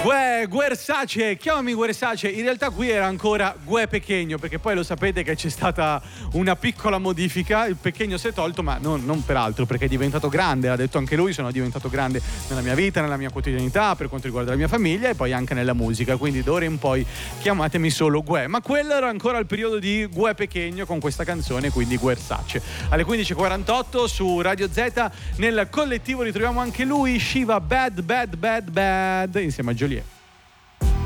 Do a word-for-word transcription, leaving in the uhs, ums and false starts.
Gue, Guersace, chiamami Guersace. In realtà qui era ancora Gue Pechegno, perché poi lo sapete che c'è stata una piccola modifica. Il Pechegno si è tolto, ma non, non per altro, perché è diventato grande. Ha detto anche lui, sono diventato grande nella mia vita, nella mia quotidianità, per quanto riguarda la mia famiglia e poi anche nella musica. Quindi d'ora in poi chiamatemi solo Gue. Ma quello era ancora il periodo di Gue Pechegno con questa canzone, quindi Guersace. Alle quindici e quarantotto su Radio Z nel collettivo ritroviamo anche lui, Shiva Bad Bad Bad Bad, insieme a Giulietta.